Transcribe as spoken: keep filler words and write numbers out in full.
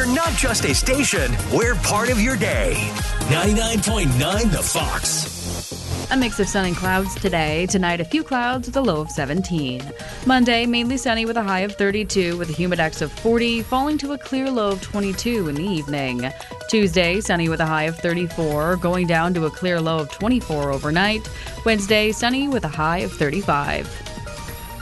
not just a station, we're part of your day. ninety-nine point nine The Fox. A mix of sun and clouds today. Tonight, a few clouds with a low of seventeen. Monday, mainly sunny with a high of thirty-two with a humidex of forty, falling to a clear low of twenty-two in the evening. Tuesday, sunny with a high of thirty-four, going down to a clear low of twenty-four overnight. Wednesday, sunny with a high of thirty-five.